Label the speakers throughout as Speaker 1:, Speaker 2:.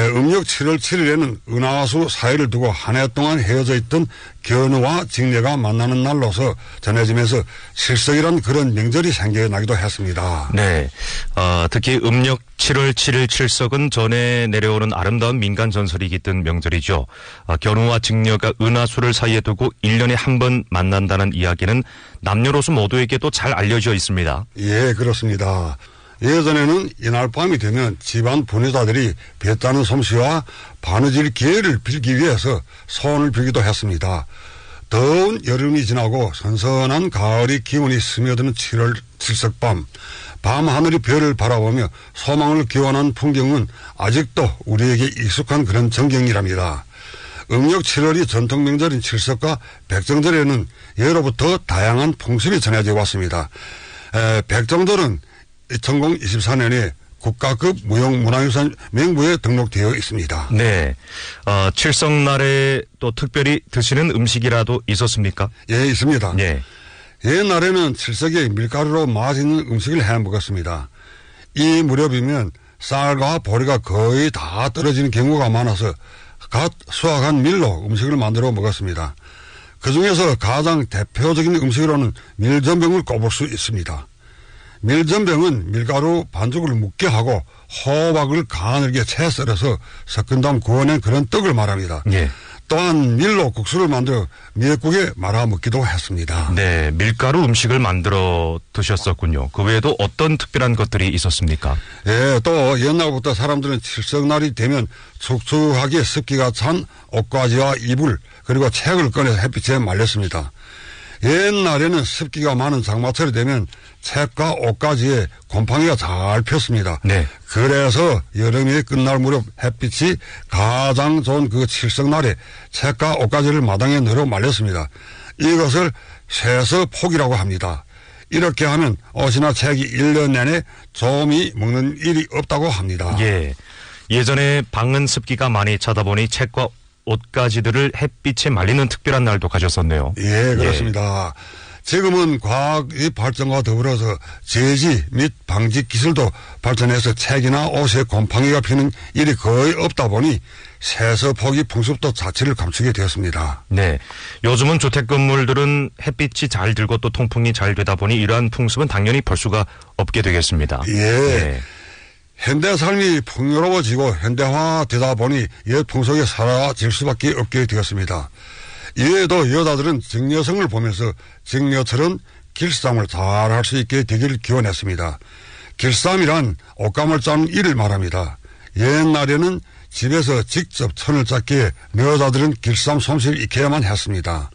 Speaker 1: 음력 7월 7일에는 은하수 사이를 두고 한 해 동안 헤어져 있던 견우와 직녀가 만나는 날로서 전해지면서 칠석이란 그런 명절이 생겨나기도 했습니다.
Speaker 2: 네. 특히 음력 7월 7일 칠석은 전해 내려오는 아름다운 민간 전설이 깃든 명절이죠. 견우와 직녀가 은하수를 사이에 두고 1년에 한 번 만난다는 이야기는 남녀로서 모두에게도 잘 알려져 있습니다.
Speaker 1: 예, 그렇습니다. 예전에는 이날 밤이 되면 집안 부녀자들이 배 따는 솜씨와 바느질 기회를 빌기 위해서 소원을 빌기도 했습니다. 더운 여름이 지나고 선선한 가을이 기운이 스며드는 7월 칠석밤, 밤하늘이 별을 바라보며 소망을 기원한 풍경은 아직도 우리에게 익숙한 그런 전경이랍니다. 음력 7월이 전통 명절인 칠석과 백정절에는 예로부터 다양한 풍습이 전해져 왔습니다. 백정절은 2024년에 국가급 무형문화유산 명부에 등록되어 있습니다.
Speaker 2: 네. 칠석날에 또 특별히 드시는 음식이라도 있었습니까?
Speaker 1: 예, 있습니다.
Speaker 2: 네.
Speaker 1: 옛날에는 칠석에 밀가루로 맛있는 음식을 해 먹었습니다. 이 무렵이면 쌀과 보리가 거의 다 떨어지는 경우가 많아서 갓 수확한 밀로 음식을 만들어 먹었습니다. 그중에서 가장 대표적인 음식으로는 밀전병을 꼽을 수 있습니다. 밀전병은 밀가루 반죽을 묻게 하고 호박을 가늘게 채 썰어서 섞은 다음 구워낸 그런 떡을 말합니다.
Speaker 2: 예.
Speaker 1: 또한 밀로 국수를 만들어 미역국에 말아 먹기도 했습니다.
Speaker 2: 네, 밀가루 음식을 만들어 드셨었군요. 그 외에도 어떤 특별한 것들이 있었습니까?
Speaker 1: 예, 또 옛날부터 사람들은 칠석날이 되면 축축하게 습기가 찬 옷가지와 이불 그리고 책을 꺼내서 햇빛에 말렸습니다. 옛날에는 습기가 많은 장마철이 되면 책과 옷가지에 곰팡이가 잘 폈습니다.
Speaker 2: 네. 그래서
Speaker 1: 여름이 끝날 무렵 햇빛이 가장 좋은 그 칠석날에 책과 옷가지를 마당에 널어 말렸습니다. 이것을 세서폭이라고 합니다. 이렇게 하면 옷이나 책이 1년 내내 좀이 먹는 일이 없다고 합니다.
Speaker 2: 예. 예전에 방은 습기가 많이 차다 보니 책과 옷가지들을 햇빛에 말리는 특별한 날도 가졌었네요.
Speaker 1: 예, 그렇습니다. 지금은 과학의 발전과 더불어서 제지 및 방지 기술도 발전해서 책이나 옷에 곰팡이가 피는 일이 거의 없다 보니 세서폭이 풍습도 자체를 감추게 되었습니다. 네,
Speaker 2: 요즘은 주택 건물들은 햇빛이 잘 들고 또 통풍이 잘 되다 보니 이러한 풍습은 당연히 볼 수가 없게 되겠습니다.
Speaker 1: 예. 현대 삶이 풍요로워지고 현대화되다 보니 옛 풍속에 사라질 수밖에 없게 되었습니다. 이외에도 여자들은 직녀성을 보면서 직녀처럼 길쌈을 잘 할 수 있게 되기를 기원했습니다. 길쌈이란 옷감을 짜는 일을 말합니다. 옛날에는 집에서 직접 천을 짰기에 여자들은 길쌈 솜씨를 익혀야만 했습니다.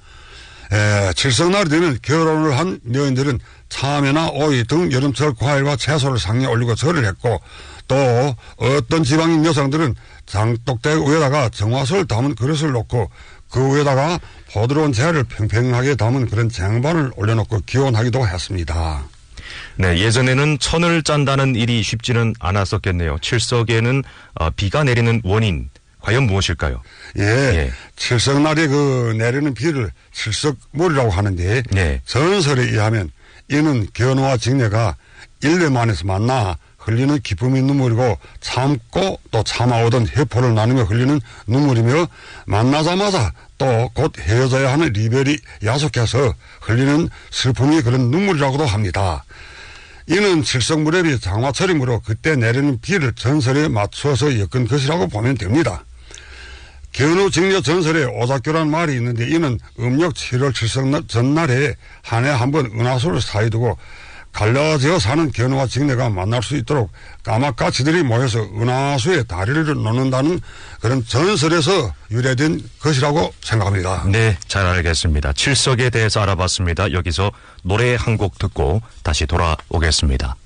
Speaker 1: 칠석날이 되면 결혼을 한 여인들은 참외나 오이 등 여름철 과일과 채소를 상에 올리고 절을 했고 또 어떤 지방인 여성들은 장독대 위에다가 정화수를 담은 그릇을 놓고 그 위에다가 부드러운 재를 평평하게 담은 그런 쟁반을 올려놓고 기원하기도 했습니다.
Speaker 2: 네, 예전에는 천을 짠다는 일이 쉽지는 않았었겠네요. 칠석에는 비가 내리는 원인 과연 무엇일까요?
Speaker 1: 예. 칠석날에 그 내리는 비를 칠석물이라고 하는데 전설에 의하면 이는 견우와 직녀가 1년 만에서 만나 흘리는 기쁨의 눈물이고 참고 또 참아오던 회포를 나누며 흘리는 눈물이며 만나자마자 또 곧 헤어져야 하는 이별이 야속해서 흘리는 슬픔이 그런 눈물이라고도 합니다. 이는 칠석무렵이 장마철이므로 그때 내리는 비를 전설에 맞추어서 엮은 것이라고 보면 됩니다. 견우 직녀 전설에 오작교란 말이 있는데 이는 음력 7월 칠석 전날에 한 해 한 번 은하수를 사이두고 갈라지어 사는 견우와 직녀가 만날 수 있도록 까마까치들이 모여서 은하수에 다리를 놓는다는 그런 전설에서 유래된 것이라고 생각합니다.
Speaker 2: 네, 잘 알겠습니다. 칠석에 대해서 알아봤습니다. 여기서 노래 한 곡 듣고 다시 돌아오겠습니다.